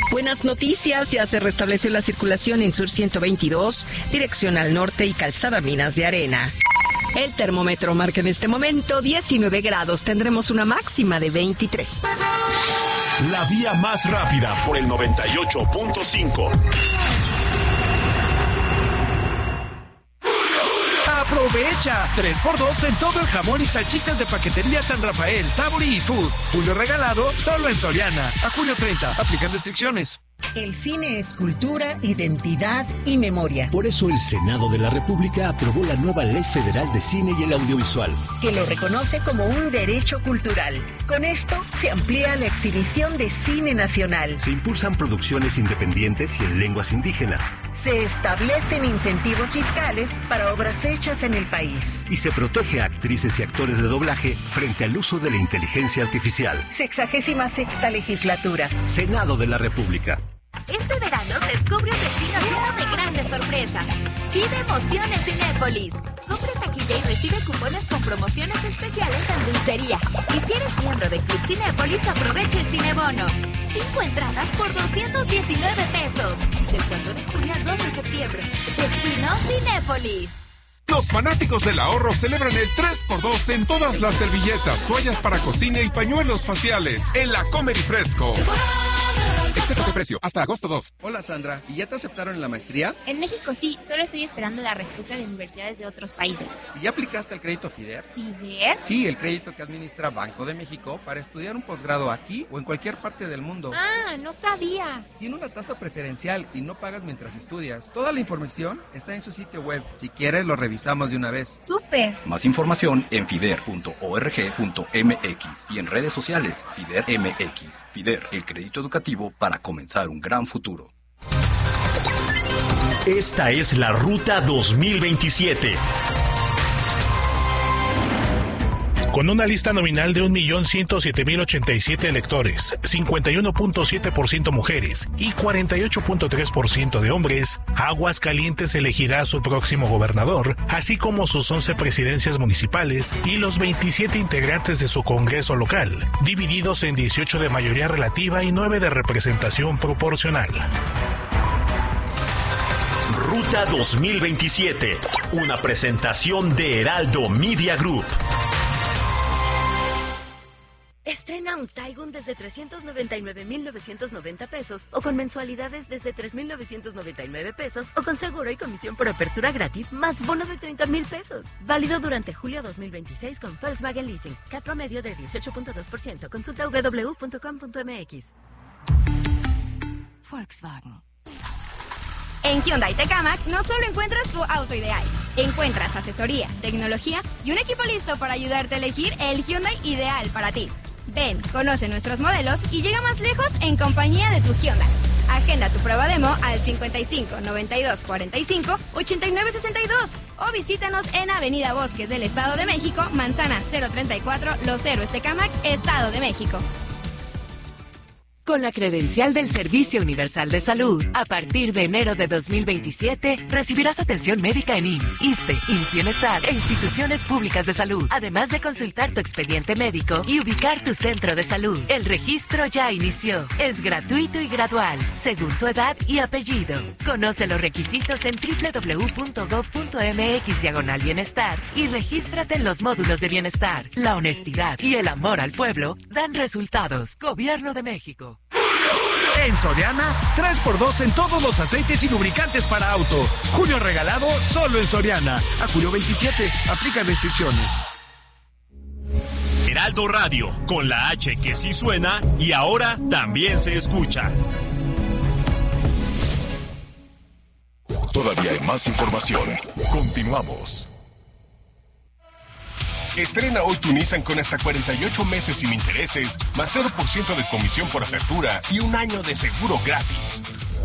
Buenas noticias, ya se restableció la circulación en Sur 122, dirección al norte y Calzada Minas de Arena. El termómetro marca en este momento 19 grados, tendremos una máxima de 23. La vía más rápida por el 98.5. ¡Aprovecha! 3x2 en todo el jamón y salchichas de Paquetería San Rafael, Sabori y Food. Julio regalado solo en Soriana. A junio 30. Aplican restricciones. El cine es cultura, identidad y memoria. Por eso el Senado de la República aprobó la nueva Ley Federal de Cine y el Audiovisual, que lo reconoce como un derecho cultural. Con esto se amplía la exhibición de cine nacional. Se impulsan producciones independientes y en lenguas indígenas. Se establecen incentivos fiscales para obras hechas en el país. Y se protege a actrices y actores de doblaje frente al uso de la inteligencia artificial. 66ª legislatura. Senado de la República. Este verano descubre un destino lleno de grandes sorpresas. Vive emociones Cinépolis. Compre taquilla y recibe cupones con promociones especiales en dulcería. Y si eres miembro de Club Cinépolis, aprovecha el Cinebono. 5 entradas por 219 pesos. Del 4 de junio al 2 de septiembre. Destino Cinépolis. Los fanáticos del ahorro celebran el 3x2 en todas las servilletas, toallas para cocina y pañuelos faciales en la Comer y Fresco. Excepto de precio, hasta agosto 2. Hola Sandra, ¿y ya te aceptaron en la maestría? En México sí, solo estoy esperando la respuesta de universidades de otros países. ¿Y ya aplicaste al crédito FIDER? ¿FIDER? Sí, el crédito que administra Banco de México para estudiar un posgrado aquí o en cualquier parte del mundo. Ah, no sabía. Tiene una tasa preferencial y no pagas mientras estudias. Toda la información está en su sitio web. Si quieres, lo revisamos de una vez. ¡Súper! Más información en fider.org.mx y en redes sociales FIDER MX. FIDER, el crédito educativo para comenzar un gran futuro. Esta es la Ruta 2027. Con una lista nominal de 1.107.087 electores, 51.7% mujeres y 48.3% de hombres, Aguascalientes elegirá a su próximo gobernador, así como sus 11 presidencias municipales y los 27 integrantes de su Congreso local, divididos en 18 de mayoría relativa y 9 de representación proporcional. Ruta 2027, una presentación de Heraldo Media Group. Estrena un Taigun desde 399,990 pesos o con mensualidades desde 3,999 pesos o con seguro y comisión por apertura gratis más bono de 30,000 pesos. Válido durante julio 2026 con Volkswagen Leasing. CAT promedio de 18.2%. Consulta www.com.mx. Volkswagen. En Hyundai Tecamac no solo encuentras tu auto ideal, encuentras asesoría, tecnología y un equipo listo para ayudarte a elegir el Hyundai ideal para ti. Ven, conoce nuestros modelos y llega más lejos en compañía de tu Hyundai. Agenda tu prueba demo al 55 92 45 89 62 o visítanos en Avenida Bosques del Estado de México, Manzana 034, Los Héroes Tecamac, Estado de México. Con la credencial del Servicio Universal de Salud, a partir de enero de 2027, recibirás atención médica en IMSS, ISSSTE, IMSS Bienestar e instituciones públicas de salud, además de consultar tu expediente médico y ubicar tu centro de salud. El registro ya inició. Es gratuito y gradual, según tu edad y apellido. Conoce los requisitos en www.gov.mx/bienestar y regístrate en los módulos de bienestar. La honestidad y el amor al pueblo dan resultados. Gobierno de México. En Soriana, 3x2 en todos los aceites y lubricantes para auto. Julio regalado solo en Soriana. A julio 27. Aplica restricciones. Heraldo Radio, con la H que sí suena y ahora también se escucha. Todavía hay más información. Continuamos. Estrena hoy tu Nissan con hasta 48 meses sin intereses, más 0% de comisión por apertura y un año de seguro gratis.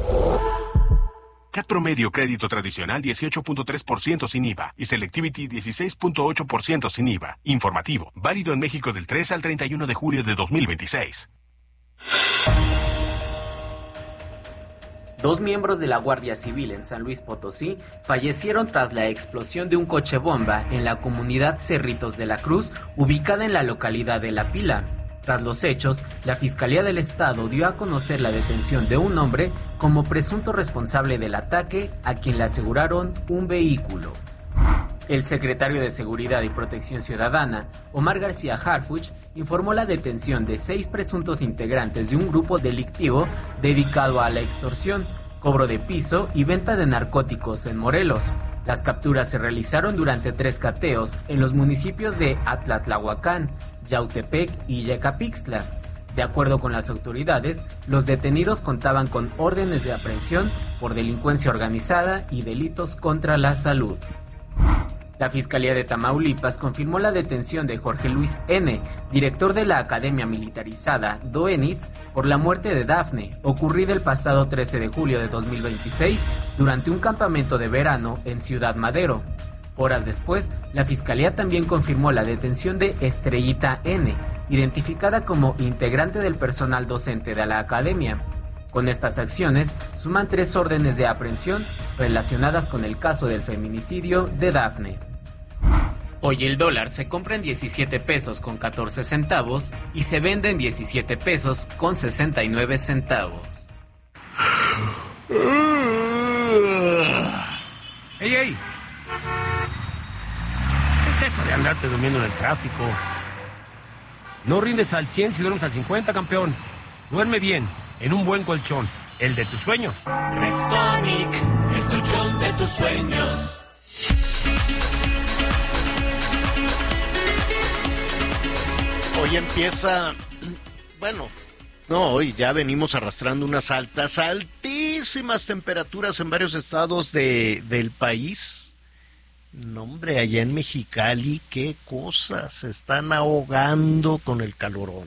CAT promedio crédito tradicional 18.3% sin IVA y Selectivity 16.8% sin IVA. Informativo, válido en México del 3 al 31 de julio de 2026. 2 miembros de la Guardia Civil en San Luis Potosí fallecieron tras la explosión de un coche bomba en la comunidad Cerritos de la Cruz, ubicada en la localidad de La Pila. Tras los hechos, la Fiscalía del Estado dio a conocer la detención de un hombre como presunto responsable del ataque, a quien le aseguraron un vehículo. El secretario de Seguridad y Protección Ciudadana, Omar García Harfuch, informó la detención de 6 presuntos integrantes de un grupo delictivo dedicado a la extorsión, cobro de piso y venta de narcóticos en Morelos. Las capturas se realizaron durante 3 cateos en los municipios de Atlatlahuacán, Yautepec y Yecapixtla. De acuerdo con las autoridades, los detenidos contaban con órdenes de aprehensión por delincuencia organizada y delitos contra la salud. La Fiscalía de Tamaulipas confirmó la detención de Jorge Luis N., director de la Academia Militarizada Doenitz, por la muerte de Dafne, ocurrida el pasado 13 de julio de 2026 durante un campamento de verano en Ciudad Madero. Horas después, la Fiscalía también confirmó la detención de Estrellita N., identificada como integrante del personal docente de la Academia. Con estas acciones, suman 3 órdenes de aprehensión relacionadas con el caso del feminicidio de Dafne. Hoy el dólar se compra en 17 pesos con 14 centavos y se vende en 17 pesos con 69 centavos. ¡Ey, ey! ¿Qué es eso de andarte durmiendo en el tráfico? No rindes al 100 si duermes al 50, campeón. Duerme bien, en un buen colchón, el de tus sueños. Restonic, el colchón de tus sueños. Hoy empieza, hoy ya venimos arrastrando unas altísimas temperaturas en varios estados del país. No, hombre, allá en Mexicali, qué cosas, se están ahogando con el calorón.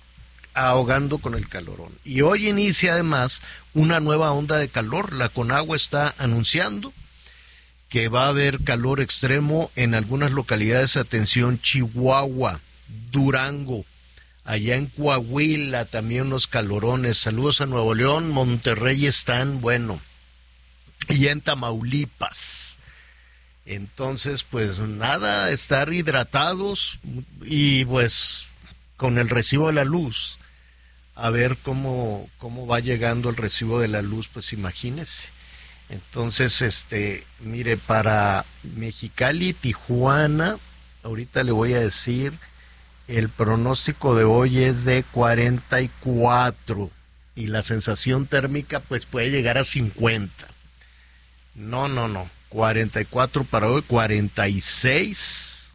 Y hoy inicia además una nueva onda de calor. La Conagua está anunciando que va a haber calor extremo en algunas localidades, atención, Chihuahua, Durango, allá en Coahuila también unos calorones. Saludos a Nuevo León, Monterrey están, y en Tamaulipas. Entonces, pues nada, estar hidratados y pues con el recibo de la luz, a ver cómo va llegando el recibo de la luz, pues imagínese. Entonces, mire, para Mexicali, Tijuana, ahorita le voy a decir, el pronóstico de hoy es de 44 y la sensación térmica pues puede llegar a 50. No, 44 para hoy, 46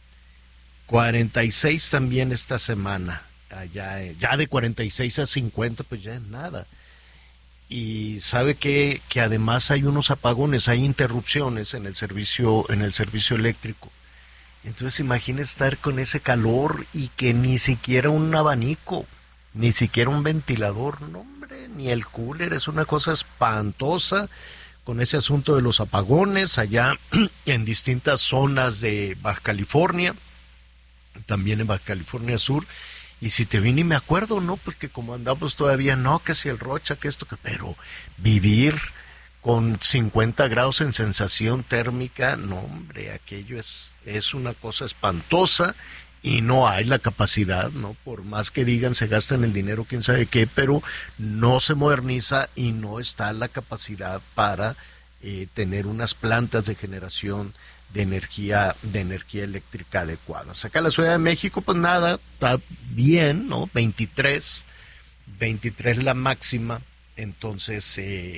también esta semana. Ya de 46 a 50 pues ya es nada. Y sabe que además hay unos apagones, hay interrupciones en el servicio eléctrico. Entonces imagínese estar con ese calor y que ni siquiera un abanico, ni siquiera un ventilador, no hombre, ni el cooler, es una cosa espantosa con ese asunto de los apagones allá en distintas zonas de Baja California, también en Baja California Sur. Y si te vine y me acuerdo, ¿no? Porque como andamos todavía, no, que si el Rocha, que esto, pero vivir con 50 grados en sensación térmica, no hombre, aquello es una cosa espantosa y no hay la capacidad, ¿no? Por más que digan se gastan el dinero, quién sabe qué, pero no se moderniza y no está la capacidad para tener unas plantas de generación de energía eléctrica adecuadas. Acá en la Ciudad de México, pues nada, está bien, ¿no? 23 la máxima, entonces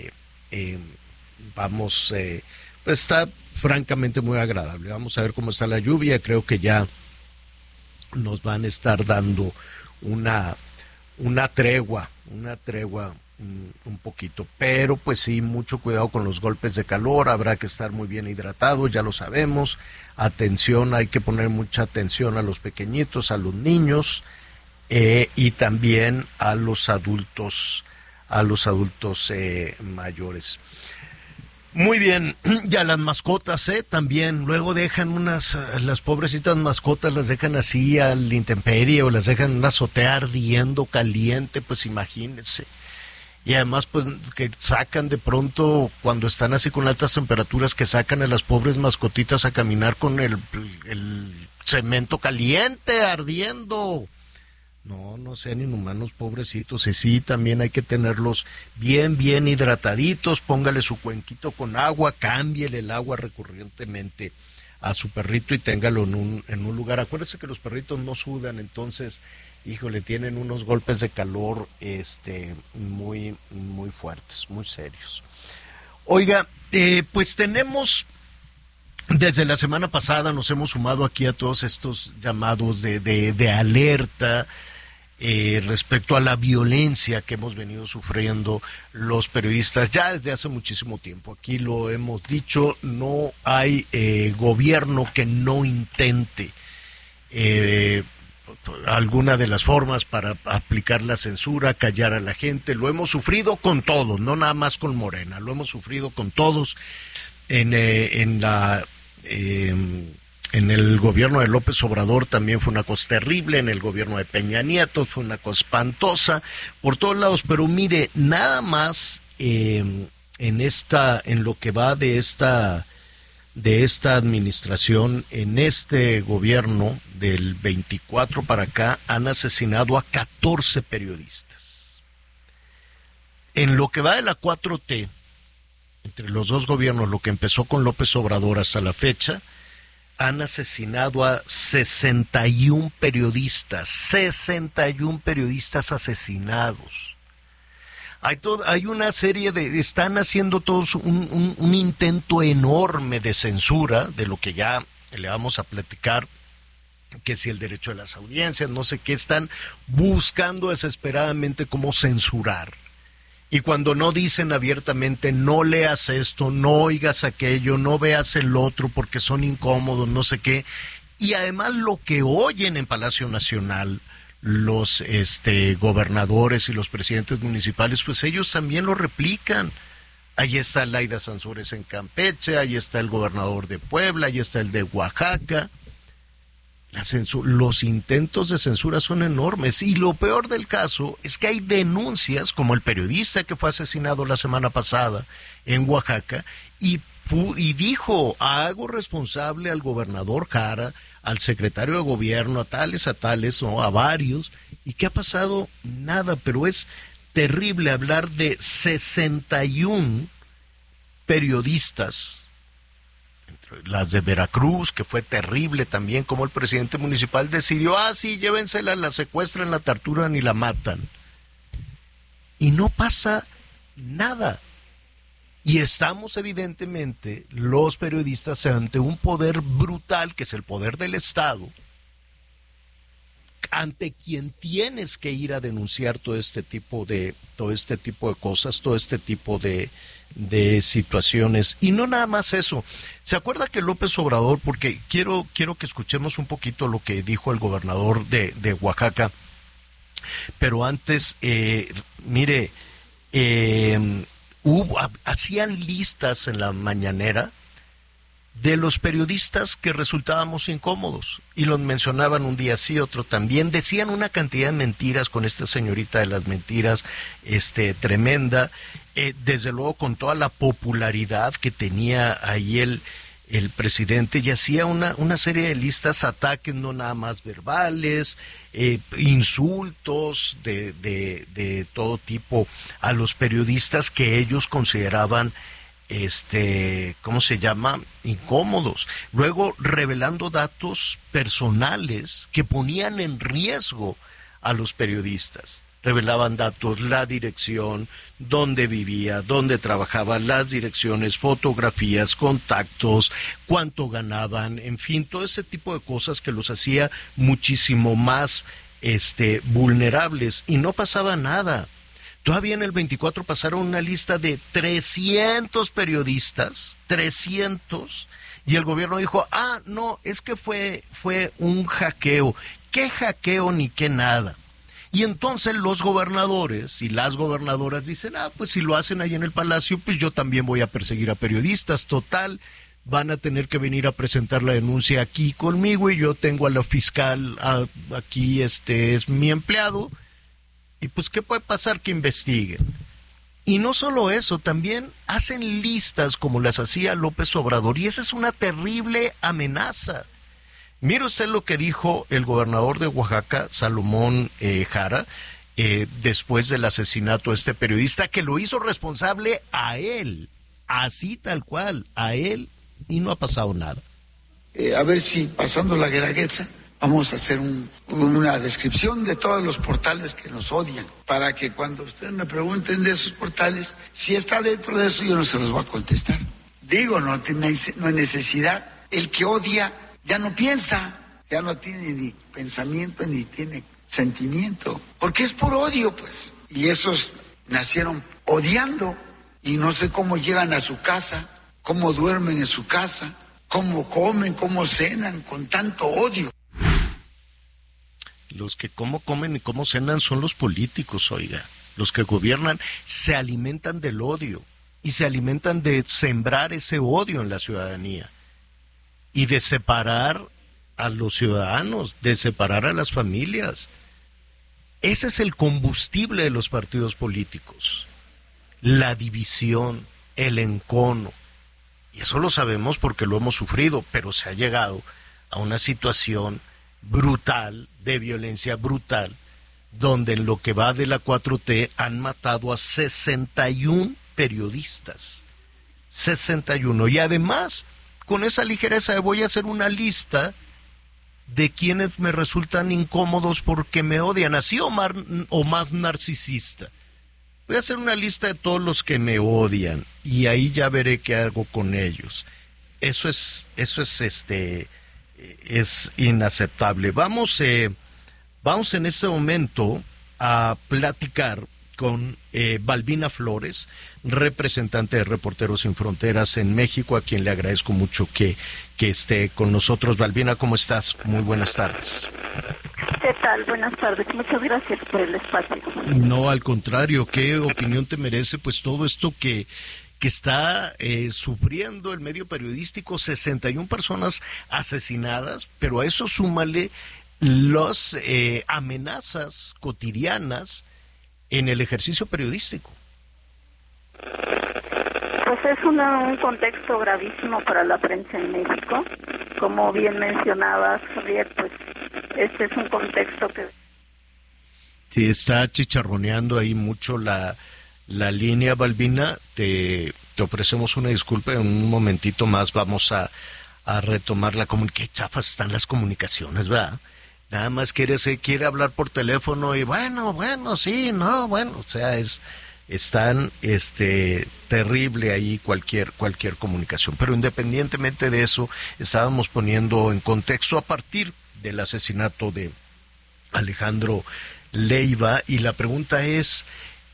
pues está francamente muy agradable. Vamos a ver cómo está la lluvia, creo que ya nos van a estar dando una tregua un poquito, pero pues sí, mucho cuidado con los golpes de calor, habrá que estar muy bien hidratado, ya lo sabemos. Atención, hay que poner mucha atención a los pequeñitos, a los niños y también a los adultos mayores. Muy bien, ya las mascotas, también, luego dejan las pobrecitas mascotas las dejan así al intemperie o las dejan en una azotea ardiendo, caliente, pues imagínense. Y además, pues, que sacan de pronto, cuando están así con altas temperaturas, que sacan a las pobres mascotitas a caminar con el cemento caliente, ardiendo. No sean inhumanos, pobrecitos. Y sí, también hay que tenerlos bien hidrataditos. Póngale su cuenquito con agua, cámbiele el agua recurrentemente a su perrito y téngalo en un lugar. Acuérdese que los perritos no sudan, entonces, híjole, tienen unos golpes de calor muy fuertes, muy serios. Oiga, pues tenemos... Desde la semana pasada nos hemos sumado aquí a todos estos llamados de alerta respecto a la violencia que hemos venido sufriendo los periodistas ya desde hace muchísimo tiempo. Aquí lo hemos dicho, no hay gobierno que no intente alguna de las formas para aplicar la censura, callar a la gente. Lo hemos sufrido con todos, no nada más con Morena, lo hemos sufrido con todos. En el gobierno de López Obrador también fue una cosa terrible, en el gobierno de Peña Nieto fue una cosa espantosa, por todos lados, pero mire, nada más en lo que va de esta administración, en este gobierno del 24 para acá, han asesinado a 14 periodistas. En lo que va de la 4T, entre los dos gobiernos, lo que empezó con López Obrador hasta la fecha, han asesinado a 61 periodistas, 61 periodistas asesinados. Hay una serie están haciendo todos un intento enorme de censura, de lo que ya le vamos a platicar, que si el derecho a las audiencias, no sé qué, están buscando desesperadamente cómo censurar. Y cuando no dicen abiertamente, no leas esto, no oigas aquello, no veas el otro porque son incómodos, no sé qué. Y además lo que oyen en Palacio Nacional los gobernadores y los presidentes municipales, pues ellos también lo replican. Ahí está Laida Sansores en Campeche, ahí está el gobernador de Puebla, ahí está el de Oaxaca. Los intentos de censura son enormes y lo peor del caso es que hay denuncias, como el periodista que fue asesinado la semana pasada en Oaxaca, y dijo, hago responsable al gobernador Jara, al secretario de gobierno, a tales, ¿no? A varios. ¿Y qué ha pasado? Nada, pero es terrible hablar de 61 periodistas, las de Veracruz, que fue terrible también, como el presidente municipal decidió, sí, llévensela, la secuestran, la torturan y la matan. Y no pasa nada. Y estamos evidentemente, los periodistas, ante un poder brutal, que es el poder del Estado, ante quien tienes que ir a denunciar todo este tipo de cosas, todo este tipo de situaciones. Y no nada más eso. ¿Se acuerda que López Obrador, porque quiero que escuchemos un poquito lo que dijo el gobernador de Oaxaca, pero antes, hacían listas en la mañanera de los periodistas que resultábamos incómodos, y los mencionaban un día sí, otro también, decían una cantidad de mentiras con esta señorita de las mentiras, tremenda, desde luego con toda la popularidad que tenía ahí el presidente, y hacía una serie de listas, ataques no nada más verbales, insultos de todo tipo a los periodistas que ellos consideraban incómodos. Luego revelando datos personales que ponían en riesgo a los periodistas. Revelaban datos, la dirección, dónde vivía, dónde trabajaba, las direcciones, fotografías, contactos, cuánto ganaban, en fin, todo ese tipo de cosas que los hacía muchísimo más vulnerables, y no pasaba nada. Todavía en el 24 pasaron una lista de 300 periodistas, 300, y el gobierno dijo, no, es que fue un hackeo. ¿Qué hackeo ni qué nada? Y entonces los gobernadores y las gobernadoras dicen, pues si lo hacen ahí en el Palacio, pues yo también voy a perseguir a periodistas, total, van a tener que venir a presentar la denuncia aquí conmigo, y yo tengo a la fiscal aquí, es mi empleado, y pues ¿qué puede pasar? Que investiguen. Y no solo eso, también hacen listas como las hacía López Obrador, y esa es una terrible amenaza. Mire usted lo que dijo el gobernador de Oaxaca, Salomón Jara, después del asesinato de este periodista, que lo hizo responsable a él, así tal cual, a él, y no ha pasado nada. A ver si pasando la guelaguetza vamos a hacer una descripción de todos los portales que nos odian, para que cuando ustedes me pregunten de esos portales, si está dentro de eso, yo no se los voy a contestar. Digo, no hay necesidad. El que odia ya no piensa, ya no tiene ni pensamiento ni tiene sentimiento, porque es por odio, pues. Y esos nacieron odiando y no sé cómo llegan a su casa, cómo duermen en su casa, cómo comen, cómo cenan con tanto odio. Los que cómo comen y cómo cenan son los políticos, oiga. Los que gobiernan se alimentan del odio y se alimentan de sembrar ese odio en la ciudadanía y de separar a los ciudadanos, de separar a las familias. Ese es el combustible de los partidos políticos, la división, el encono. Y eso lo sabemos porque lo hemos sufrido, pero se ha llegado a una situación brutal, de violencia brutal, donde en lo que va de la 4T han matado a 61 periodistas. 61. Y además, con esa ligereza de voy a hacer una lista de quienes me resultan incómodos porque me odian, así o más narcisista. Voy a hacer una lista de todos los que me odian y ahí ya veré qué hago con ellos. Eso es inaceptable. Vamos en este momento a platicar con Balbina Flores, representante de Reporteros Sin Fronteras en México, a quien le agradezco mucho que esté con nosotros. Balbina, ¿cómo estás? Muy buenas tardes. ¿Qué tal? Buenas tardes. Muchas gracias por el espacio. No, al contrario. ¿Qué opinión te merece pues todo esto que está sufriendo el medio periodístico? 61 personas asesinadas, pero a eso súmale las amenazas cotidianas en el ejercicio periodístico. Pues es un contexto gravísimo para la prensa en México. Como bien mencionabas, Javier, pues este es un contexto que... Sí, está chicharroneando ahí mucho la línea, Balbina. Te ofrecemos una disculpa, en un momentito más vamos a retomar la comunicación. Qué chafas están las comunicaciones, ¿verdad? Nada más quiere hablar por teléfono y bueno, sí, no, bueno, o sea, están terrible ahí cualquier comunicación. Pero independientemente de eso, estábamos poniendo en contexto a partir del asesinato de Alejandro Leiva, y la pregunta es,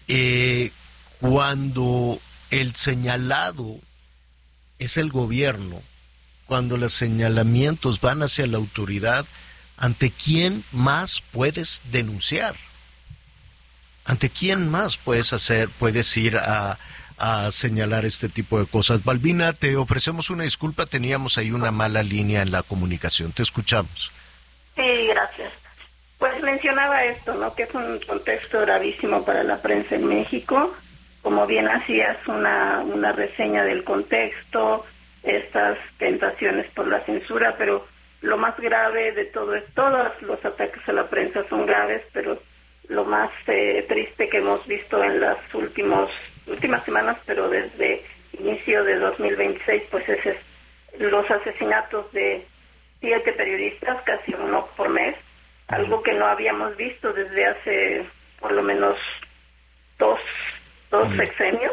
cuando el señalado es el gobierno, cuando los señalamientos van hacia la autoridad, ¿ante quién más puedes denunciar? ¿Ante quién más puedes ir a señalar este tipo de cosas? Balbina, te ofrecemos una disculpa, teníamos ahí una mala línea en la comunicación. Te escuchamos. Sí, gracias. Pues mencionaba esto, ¿no? Que es un contexto gravísimo para la prensa en México. Como bien hacías una reseña del contexto, estas tentaciones por la censura, pero lo más grave de todo es, todos los ataques a la prensa son graves, pero lo más triste que hemos visto en las últimas semanas, pero desde inicio de 2026, pues es los asesinatos de 7 periodistas, casi uno por mes, algo que no habíamos visto desde hace por lo menos dos sexenios.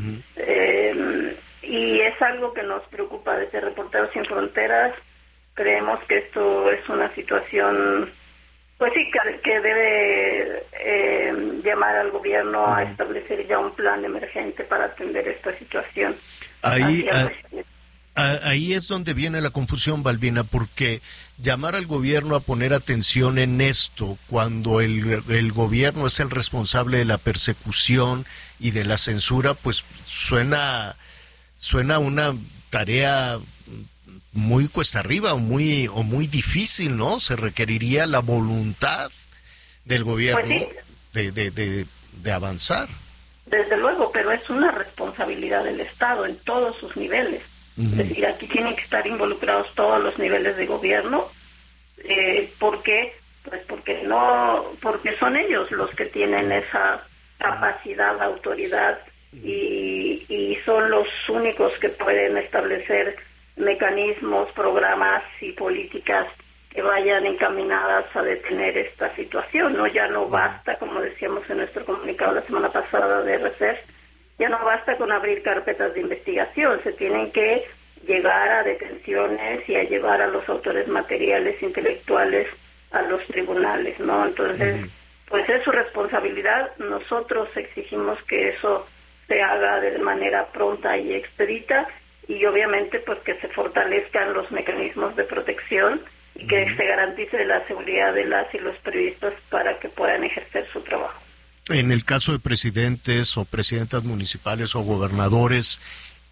Y es algo que nos preocupa desde Reporteros Sin Fronteras. Creemos que esto es una situación, pues sí, que debe llamar al gobierno a establecer ya un plan emergente para atender esta situación. Ahí es donde viene la confusión, Balbina, porque llamar al gobierno a poner atención en esto, cuando el gobierno es el responsable de la persecución y de la censura, pues suena una tarea muy cuesta arriba o muy difícil, ¿no? Se requeriría la voluntad del gobierno, pues sí, de avanzar. Desde luego, pero es una responsabilidad del Estado en todos sus niveles. Es decir, aquí tienen que estar involucrados todos los niveles de gobierno ¿Por qué? Pues porque son ellos los que tienen esa capacidad, autoridad y son los únicos que pueden establecer mecanismos, programas y políticas que vayan encaminadas a detener esta situación, ¿no? Ya no basta, como decíamos en nuestro comunicado la semana pasada de RCEF, ya no basta con abrir carpetas de investigación, se tienen que llegar a detenciones y a llevar a los autores materiales, intelectuales a los tribunales, ¿no? Entonces, pues es su responsabilidad. Nosotros exigimos que eso se haga de manera pronta y expedita y obviamente pues que se fortalezcan los mecanismos de protección y que se garantice la seguridad de las y los periodistas para que puedan ejercer su trabajo. En el caso de presidentes o presidentas municipales o gobernadores,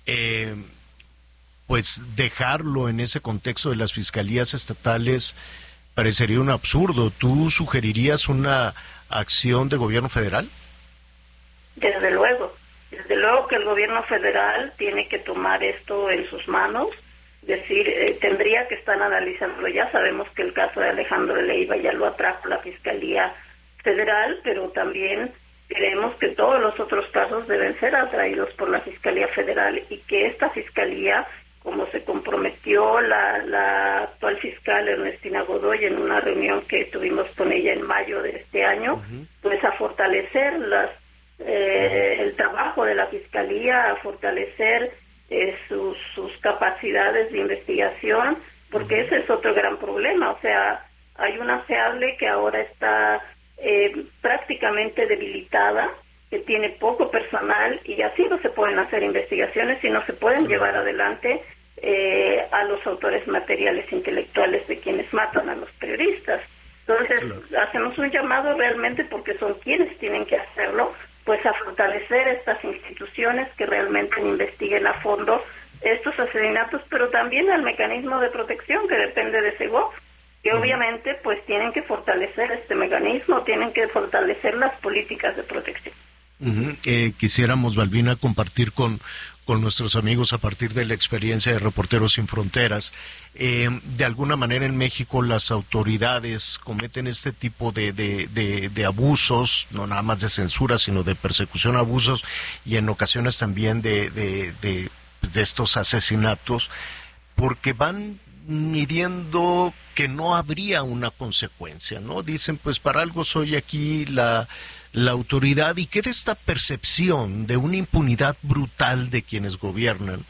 pues dejarlo en ese contexto de las fiscalías estatales parecería un absurdo. ¿Tú sugerirías una acción de gobierno federal? Desde luego que el gobierno federal tiene que tomar esto en sus manos, decir, tendría que estar analizándolo. Ya sabemos que el caso de Alejandro Leiva ya lo atrajo la Fiscalía Federal, pero también creemos que todos los otros casos deben ser atraídos por la Fiscalía Federal y que esta Fiscalía, como se comprometió la actual fiscal Ernestina Godoy en una reunión que tuvimos con ella en mayo de este año, pues a fortalecer el trabajo de la Fiscalía, a fortalecer sus capacidades de investigación, porque ese es otro gran problema. O sea, hay una FEADLE que ahora está prácticamente debilitada, que tiene poco personal y así no se pueden hacer investigaciones y no se pueden llevar adelante a los autores materiales intelectuales de quienes matan a los periodistas. Entonces, hacemos un llamado realmente porque son quienes tienen que hacerlo, pues a fortalecer estas instituciones que realmente investiguen a fondo estos asesinatos, pero también al mecanismo de protección que depende de SEGOV, que obviamente pues tienen que fortalecer este mecanismo, tienen que fortalecer las políticas de protección. Quisiéramos, Balbina, compartir con nuestros amigos a partir de la experiencia de Reporteros Sin Fronteras. De alguna manera en México las autoridades cometen este tipo de abusos, no nada más de censura, sino de persecución a abusos y en ocasiones también de estos asesinatos, porque van midiendo que no habría una consecuencia, ¿no? Dicen, pues para algo soy aquí la autoridad, y queda esta percepción de una impunidad brutal de quienes gobiernan.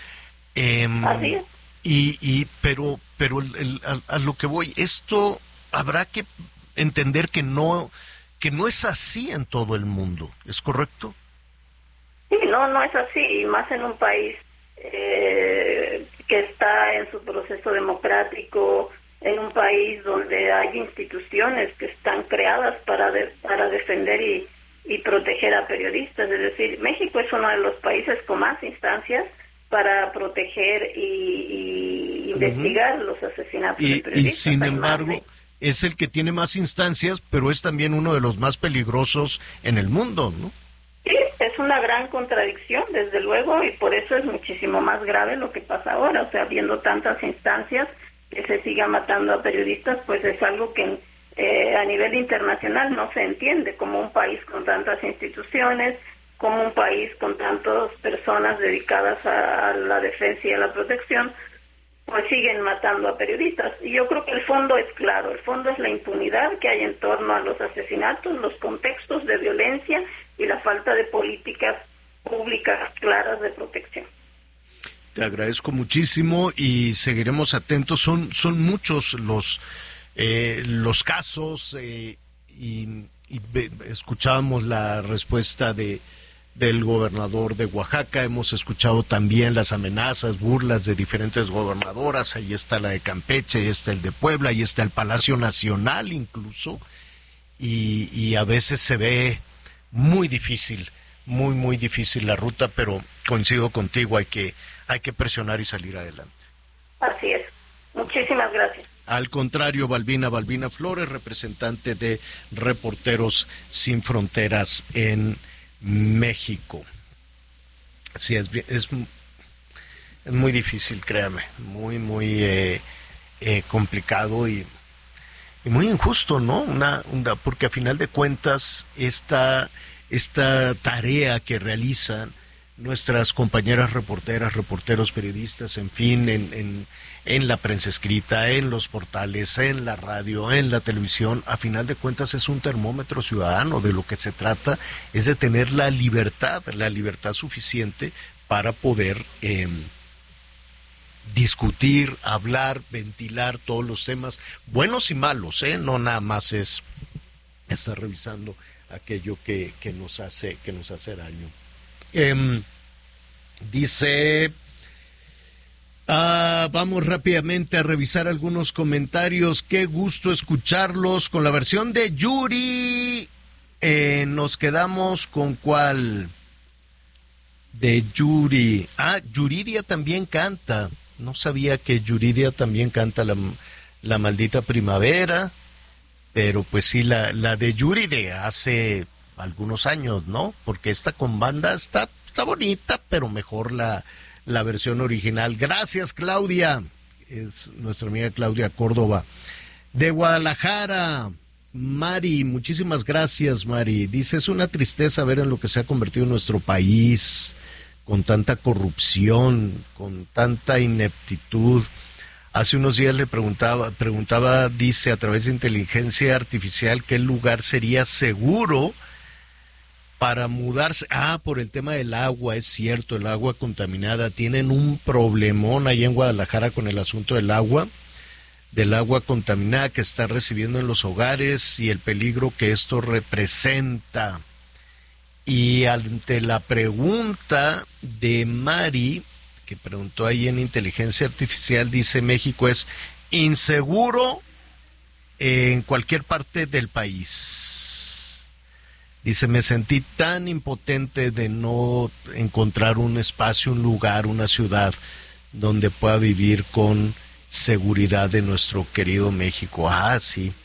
Así es. Pero a lo que voy, esto habrá que entender que no es así en todo el mundo, ¿es correcto? Sí, no es así, y más en un país que está en su proceso democrático, en un país donde hay instituciones que están creadas para defender y proteger a periodistas. Es decir, México es uno de los países con más instancias para proteger y investigar los asesinatos de periodistas. Y sin embargo, es el que tiene más instancias, pero es también uno de los más peligrosos en el mundo, ¿no? Sí, es una gran contradicción, desde luego, y por eso es muchísimo más grave lo que pasa ahora. O sea, viendo tantas instancias que se siga matando a periodistas, pues es algo que a nivel internacional no se entiende, como un país con tantas instituciones, como un país con tantas personas dedicadas a la defensa y a la protección, pues siguen matando a periodistas. Y yo creo que el fondo es claro, el fondo es la impunidad que hay en torno a los asesinatos, los contextos de violencia y la falta de políticas públicas claras de protección. Te agradezco muchísimo y seguiremos atentos. Son muchos los casos y escuchábamos la respuesta del gobernador de Oaxaca, hemos escuchado también las amenazas, burlas de diferentes gobernadoras. Ahí está la de Campeche, ahí está el de Puebla, ahí está el Palacio Nacional incluso, y a veces se ve muy difícil, muy difícil la ruta, pero coincido contigo, hay que presionar y salir adelante. Así es. Muchísimas gracias. Al contrario, Balbina Flores, representante de Reporteros Sin Fronteras en México. Sí, es muy difícil, créame, muy complicado, y muy injusto, ¿no? Porque a final de cuentas esta tarea que realizan nuestras compañeras reporteras, reporteros, periodistas, en fin, en la prensa escrita, en los portales, en la radio, en la televisión, a final de cuentas es un termómetro ciudadano. De lo que se trata es de tener la libertad suficiente para poder discutir, hablar, ventilar todos los temas, buenos y malos, no nada más es estar revisando aquello que nos hace daño. Dice, vamos rápidamente a revisar algunos comentarios. Qué gusto escucharlos. Con la versión de Yuri, nos quedamos con ¿cuál? De Yuri. Yuridia también canta. No sabía que Yuridia también canta la maldita primavera, pero pues sí, la de Yuri de hace algunos años, ¿no? Porque esta con banda está bonita, pero mejor la versión original. Gracias, Claudia. Es nuestra amiga Claudia Córdoba. De Guadalajara, Mari, muchísimas gracias, Mari. Dice, es una tristeza ver en lo que se ha convertido nuestro país, con tanta corrupción, con tanta ineptitud. Hace unos días le preguntaba, dice, a través de inteligencia artificial, qué lugar sería seguro para mudarse. Por el tema del agua, es cierto, el agua contaminada. Tienen un problemón ahí en Guadalajara con el asunto del agua contaminada que está recibiendo en los hogares y el peligro que esto representa. Y ante la pregunta de Mari, que preguntó ahí en inteligencia artificial, dice, México es inseguro en cualquier parte del país. Dice, me sentí tan impotente de no encontrar un espacio, un lugar, una ciudad donde pueda vivir con seguridad en nuestro querido México. Sí.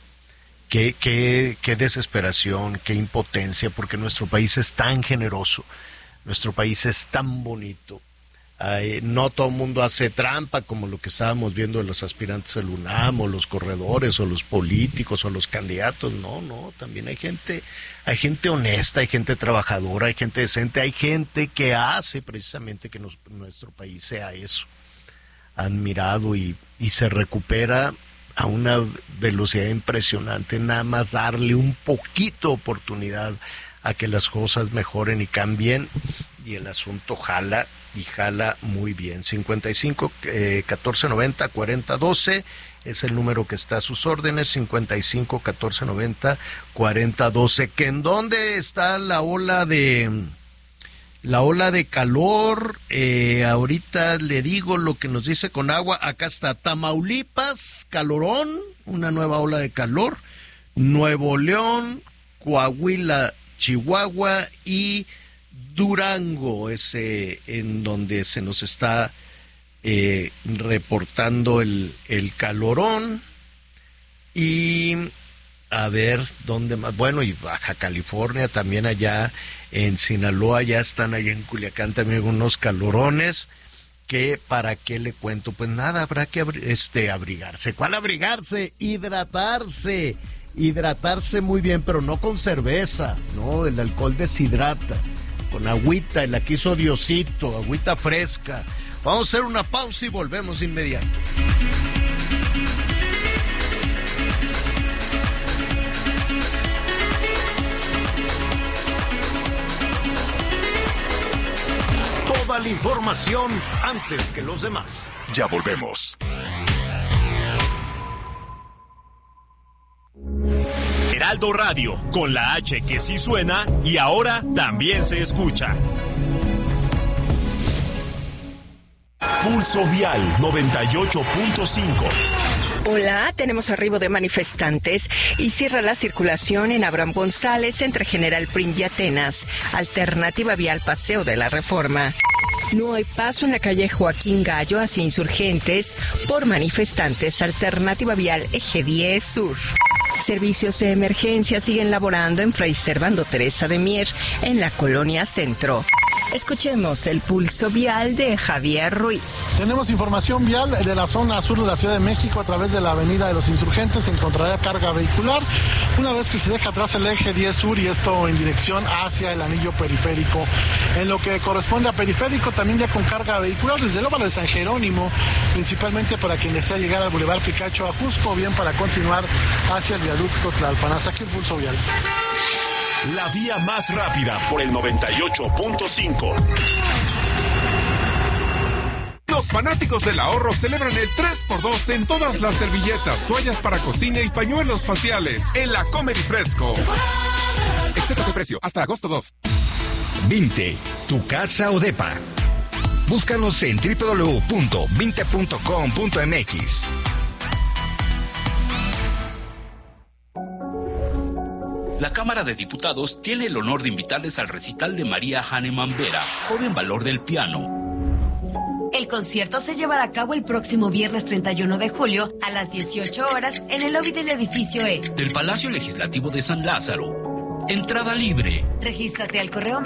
Qué desesperación, qué impotencia, porque nuestro país es tan generoso, nuestro país es tan bonito. No todo el mundo hace trampa, como lo que estábamos viendo de los aspirantes al UNAM, o los corredores, o los políticos, o los candidatos. No, también hay gente honesta, hay gente trabajadora, hay gente decente, hay gente que hace precisamente que nuestro país sea eso, admirado y se recupera a una velocidad impresionante. Nada más darle un poquito de oportunidad a que las cosas mejoren y cambien, y el asunto jala muy bien. 55 1490 4012 es el número que está a sus órdenes. 55 1490 4012. ¿Que en dónde está la ola de calor? Ahorita le digo lo que nos dice Conagua. Acá está Tamaulipas, calorón, una nueva ola de calor. Nuevo León, Coahuila, Chihuahua y Durango, ese en donde se nos está reportando el calorón. Y a ver, ¿dónde más? Bueno, y Baja California, también allá en Sinaloa, ya están allá en Culiacán también unos calorones, que para qué le cuento. Pues nada, habrá que abrigarse. ¿Cuál abrigarse? Hidratarse muy bien, pero no con cerveza, no, el alcohol deshidrata. Con agüita, la que hizo Diosito, agüita fresca. Vamos a hacer una pausa y volvemos de inmediato. Toda la información antes que los demás. Ya volvemos. Heraldo Radio, con la H que sí suena y ahora también se escucha. Pulso Vial 98.5. Hola, tenemos arribo de manifestantes y cierra la circulación en Abraham González entre General Prim y Atenas, alternativa vial Paseo de la Reforma. No hay paso en la calle Joaquín Gallo hacia Insurgentes por manifestantes, alternativa vial Eje 10 Sur. Servicios de emergencia siguen laborando en Fray Servando Teresa de Mier, en la Colonia Centro. Escuchemos el pulso vial de Javier Ruiz. Tenemos información vial de la zona sur de la Ciudad de México a través de la Avenida de los Insurgentes. Se encontrará carga vehicular una vez que se deja atrás el eje 10 sur y esto en dirección hacia el anillo periférico. En lo que corresponde a periférico, también ya con carga vehicular desde el óvalo de San Jerónimo, principalmente para quien desea llegar al Boulevard Picacho a Jusco o bien para continuar hacia el viaducto Tlalpan. Hasta aquí el pulso vial. La vía más rápida por el 98.5. Los fanáticos del ahorro celebran el 3x2 en todas las servilletas, toallas para cocina y pañuelos faciales en la Comer y Fresco. Excepto de precio, hasta agosto 2. Vinte, tu casa o depa. Búscanos en www.vinte.com.mx. La Cámara de Diputados tiene el honor de invitarles al recital de María Hahnemann Vera, joven valor del piano. El concierto se llevará a cabo el próximo viernes 31 de julio a las 18 horas en el lobby del edificio E del Palacio Legislativo de San Lázaro. Entrada libre. Regístrate al correo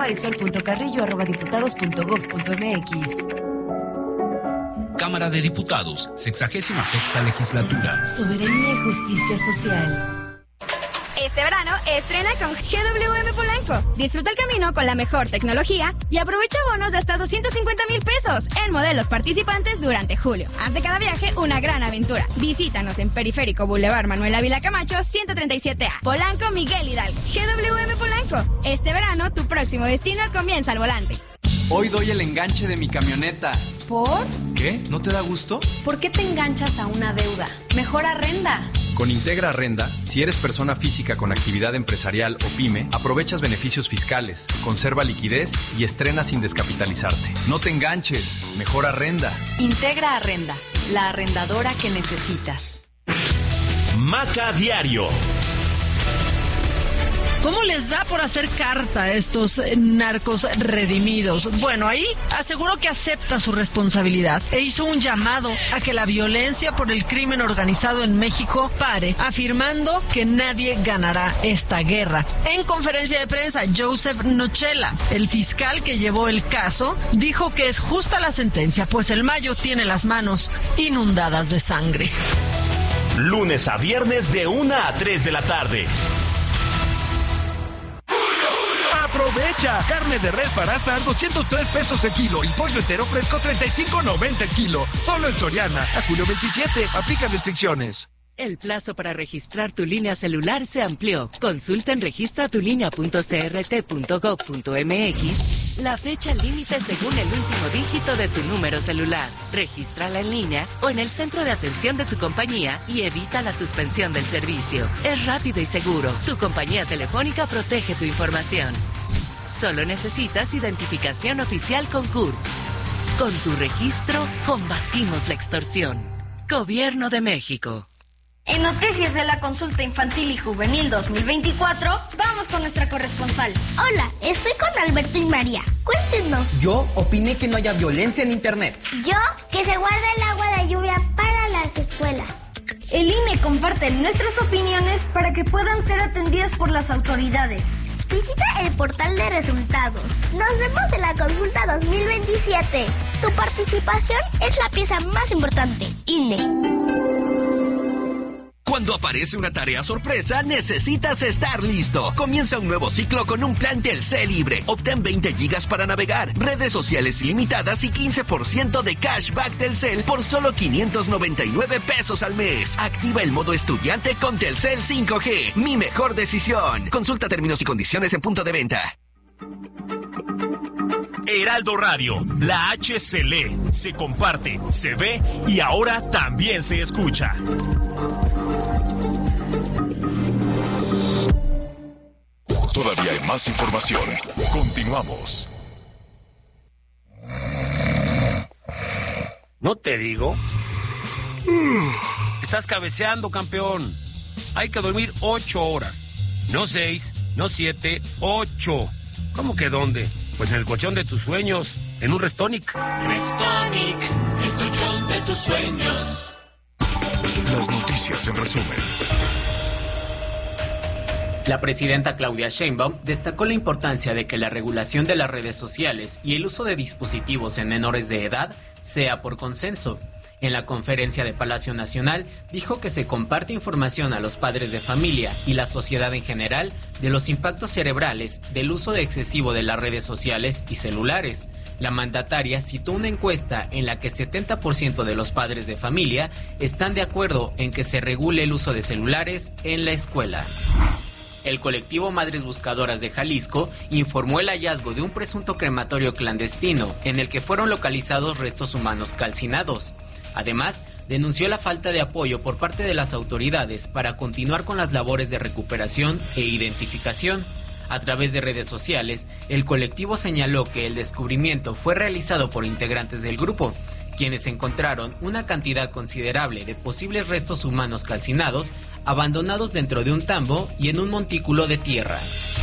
marisol.carrillo@diputados.gov.mx. Cámara de Diputados, 66ª Legislatura. Soberanía y justicia social. Este verano, estrena con GWM Polanco. Disfruta el camino con la mejor tecnología y aprovecha bonos de hasta 250,000 pesos en modelos participantes durante julio. Haz de cada viaje una gran aventura. Visítanos en Periférico Boulevard Manuel Ávila Camacho, 137A. Polanco, Miguel Hidalgo. GWM Polanco. Este verano, tu próximo destino comienza al volante. Hoy doy el enganche de mi camioneta. ¿Por? ¿Qué? ¿No te da gusto? ¿Por qué te enganchas a una deuda? Mejor arrenda. Con Integra Arrenda, si eres persona física con actividad empresarial o pyme, aprovechas beneficios fiscales, conserva liquidez y estrena sin descapitalizarte. No te enganches, mejor arrenda. Integra Arrenda, la arrendadora que necesitas. Maca Diario. ¿Cómo les da por hacer carta a estos narcos redimidos? Bueno, ahí aseguró que acepta su responsabilidad e hizo un llamado a que la violencia por el crimen organizado en México pare, afirmando que nadie ganará esta guerra. En conferencia de prensa, Joseph Nochela, el fiscal que llevó el caso, dijo que es justa la sentencia, pues el Mayo tiene las manos inundadas de sangre. Lunes a viernes de 1 a 3 de la tarde. Aprovecha, carne de res Barasa 203 pesos el kilo y pollo entero fresco 35.90 el kilo. Solo en Soriana, a julio 27, aplican restricciones. El plazo para registrar tu línea celular se amplió. Consulta en registratulinea.crt.gov.mx la fecha límite según el último dígito de tu número celular. Regístrala en línea o en el centro de atención de tu compañía y evita la suspensión del servicio. Es rápido y seguro. Tu compañía telefónica protege tu información. Solo necesitas identificación oficial con CURP. Con tu registro, combatimos la extorsión. Gobierno de México. En noticias de la consulta infantil y juvenil 2024, vamos con nuestra corresponsal. Hola, estoy con Alberto y María. Cuéntenos. Yo opiné que no haya violencia en internet. Yo, que se guarde el agua de lluvia para las escuelas. El INE comparte nuestras opiniones para que puedan ser atendidas por las autoridades. Visita el portal de resultados. Nos vemos en la consulta 2027. Tu participación es la pieza más importante. INE. Cuando aparece una tarea sorpresa, necesitas estar listo. Comienza un nuevo ciclo con un plan Telcel libre. Obtén 20 gigas para navegar, redes sociales ilimitadas y 15% de cashback Telcel por solo 599 pesos al mes. Activa el modo estudiante con Telcel 5G. Mi mejor decisión. Consulta términos y condiciones en punto de venta. Heraldo Radio, la H se lee, se comparte, se ve y ahora también se escucha. Todavía hay más información. Continuamos. ¿No te digo? Estás cabeceando, campeón. Hay que dormir 8 horas. No 6, no 7, 8. ¿Cómo que dónde? Pues en el colchón de tus sueños, en un Restonic. Restonic, el colchón de tus sueños. Las noticias en resumen. La presidenta Claudia Sheinbaum destacó la importancia de que la regulación de las redes sociales y el uso de dispositivos en menores de edad sea por consenso. En la conferencia de Palacio Nacional dijo que se comparte información a los padres de familia y la sociedad en general de los impactos cerebrales del uso excesivo de las redes sociales y celulares. La mandataria citó una encuesta en la que 70% de los padres de familia están de acuerdo en que se regule el uso de celulares en la escuela. El colectivo Madres Buscadoras de Jalisco informó el hallazgo de un presunto crematorio clandestino en el que fueron localizados restos humanos calcinados. Además, denunció la falta de apoyo por parte de las autoridades para continuar con las labores de recuperación e identificación. A través de redes sociales, el colectivo señaló que el descubrimiento fue realizado por integrantes del grupo, quienes encontraron una cantidad considerable de posibles restos humanos calcinados, abandonados dentro de un tambo y en un montículo de tierra.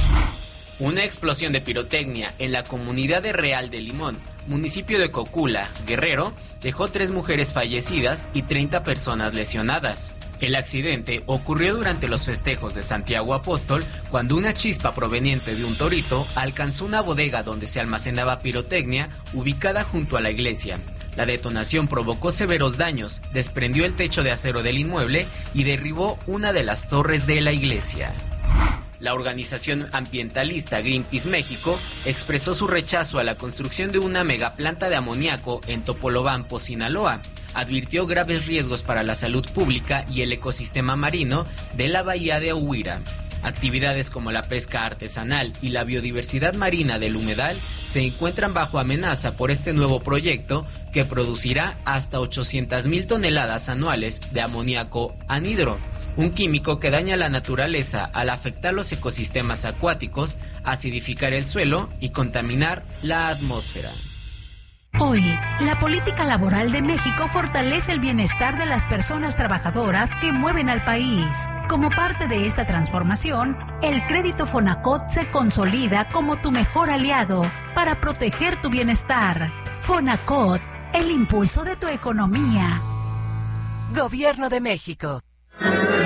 Una explosión de pirotecnia en la comunidad de Real de Limón, municipio de Cocula, Guerrero, dejó 3 mujeres fallecidas y 30 personas lesionadas. El accidente ocurrió durante los festejos de Santiago Apóstol, cuando una chispa proveniente de un torito alcanzó una bodega donde se almacenaba pirotecnia ubicada junto a la iglesia. La detonación provocó severos daños, desprendió el techo de acero del inmueble y derribó una de las torres de la iglesia. La organización ambientalista Greenpeace México expresó su rechazo a la construcción de una megaplanta de amoníaco en Topolobampo, Sinaloa. Advirtió graves riesgos para la salud pública y el ecosistema marino de la bahía de Huira. Actividades como la pesca artesanal y la biodiversidad marina del humedal se encuentran bajo amenaza por este nuevo proyecto que producirá hasta 800,000 toneladas anuales de amoníaco anhidro, un químico que daña la naturaleza al afectar los ecosistemas acuáticos, acidificar el suelo y contaminar la atmósfera. Hoy, la política laboral de México fortalece el bienestar de las personas trabajadoras que mueven al país. Como parte de esta transformación, el crédito Fonacot se consolida como tu mejor aliado para proteger tu bienestar. Fonacot, el impulso de tu economía. Gobierno de México.